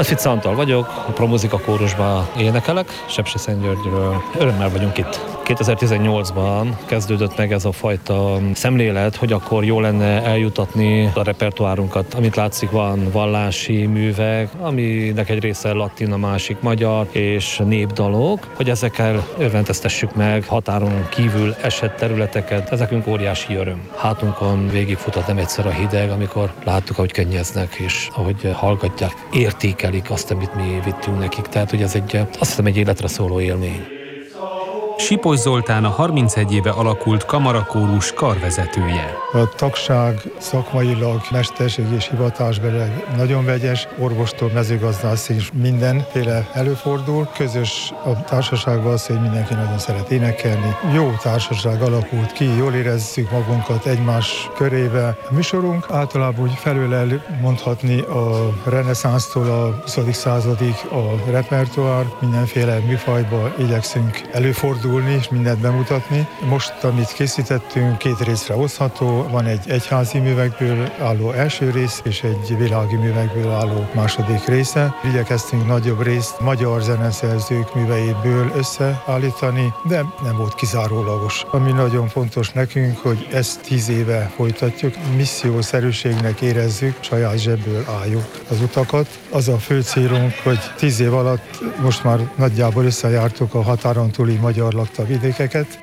Fic Antal vagyok, a Promuzika kórusban énekelek, Sepsiszentgyörgyről. Örömmel vagyunk itt. 2018-ban kezdődött meg ez a fajta szemlélet, hogy akkor jó lenne eljutatni a repertoárunkat. Amit látszik, van vallási művek, aminek egy része latin, a másik magyar, és népdalok, hogy ezekkel örvendeztessük meg határon kívül esett területeket. Ez nekünk óriási öröm. Hátunkon végigfutott nem egyszer a hideg, amikor láttuk, ahogy könnyeznek, és ahogy hallgatják, értékelik azt, amit mi vittünk nekik. Tehát, hogy ez azt hiszem, egy életre szóló élmény. Sipos Zoltán a 31 éve alakult kamarakórus karvezetője. A tagság szakmailag, mesterség és hivatásbeli nagyon vegyes, orvostól mezőgazdászig mindenféle előfordul. Közös a társaságban az, hogy mindenki nagyon szeret énekelni. Jó társaság alakult ki, jól érezzük magunkat egymás körébe. A műsorunk általában úgy felől mondhatni a reneszánsztól a 20. századig a repertoár, mindenféle műfajba igyekszünk előfordulni és mindent bemutatni. Most, amit készítettünk, 2 részre osztható, van egy egyházi művekből álló első rész, és egy világi művekből álló második része. Igyekeztünk nagyobb részt magyar zeneszerzők műveiből összeállítani, de nem volt kizárólagos. Ami nagyon fontos nekünk, hogy ezt 10 éve folytatjuk, missziószerűségnek érezzük, saját zsebből álljuk az utakat. Az a fő célunk, hogy 10 év alatt most már nagyjából összejártuk a határon túli magyar lakta vidékeket.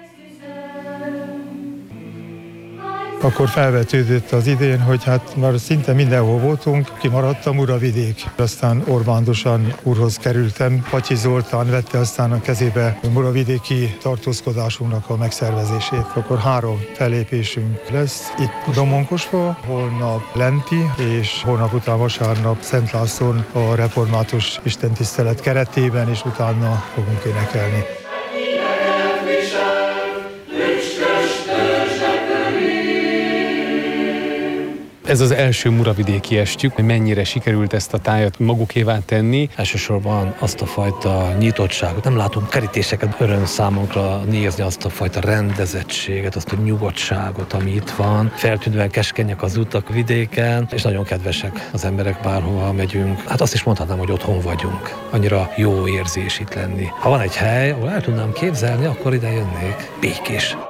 Akkor felvetődött az idén, hogy hát már szinte mindenhol voltunk, kimaradtam Muravidék. Aztán Orbándosan úrhoz kerültem, Patyi Zoltán vette aztán a kezébe muravidéki tartózkodásunknak a megszervezését. Akkor 3 fellépésünk lesz. Itt Domonkosba, holnap Lenti, és holnap után vasárnap Szent Lászlón a református istentisztelet keretében, és utána fogunk énekelni. Ez az első muravidéki estjük, hogy mennyire sikerült ezt a tájat magukévá tenni. Elsősorban azt a fajta nyitottságot, nem látunk kerítéseket, öröm számunkra nézni azt a fajta rendezettséget, azt a nyugodtságot, ami itt van. Feltűnően keskenyek az utak vidéken, és nagyon kedvesek az emberek, bárhova megyünk. Hát azt is mondhatnám, hogy otthon vagyunk. Annyira jó érzés itt lenni. Ha van egy hely, ahol el tudnám képzelni, akkor ide jönnék. Békés.